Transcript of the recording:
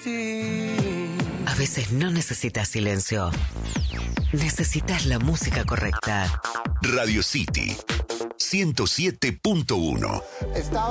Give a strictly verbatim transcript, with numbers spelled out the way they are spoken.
City. A veces no necesitas silencio. Necesitas la música correcta. Radio City ciento siete punto uno. Estaba